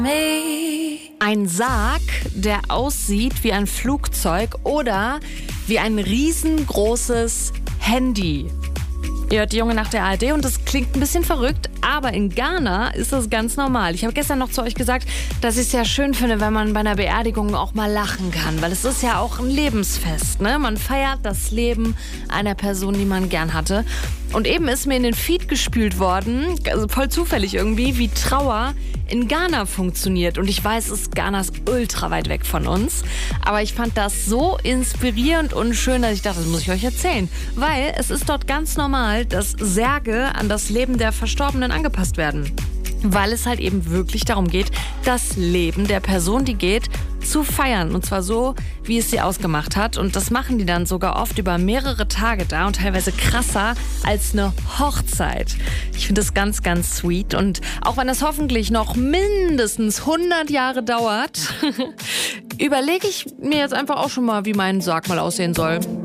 Ein Sarg, der aussieht wie ein Flugzeug oder wie ein riesengroßes Handy. Ihr hört die Junge nach der ARD und das klingt ein bisschen verrückt, aber in Ghana ist das ganz normal. Ich habe gestern noch zu euch gesagt, dass ich es ja schön finde, wenn man bei einer Beerdigung auch mal lachen kann, weil es ist ja auch ein Lebensfest, ne? Man feiert das Leben einer Person, die man gern hatte. Und eben ist mir in den Feed gespült worden, also voll zufällig irgendwie, wie Trauer in Ghana funktioniert. Und ich weiß, Ghana ist ultra weit weg von uns. Aber ich fand das so inspirierend und schön, dass ich dachte, das muss ich euch erzählen. Weil es ist dort ganz normal, dass Särge an das Leben der Verstorbenen angepasst werden. Weil es halt eben wirklich darum geht, das Leben der Person, die geht, zu feiern. Und zwar so, wie es sie ausgemacht hat. Und das machen die dann sogar oft über mehrere Tage da und teilweise krasser als eine Hochzeit. Ich finde das ganz, ganz sweet. Und auch wenn das hoffentlich noch mindestens 100 Jahre dauert, überlege ich mir jetzt einfach auch schon mal, wie mein Sarg mal aussehen soll.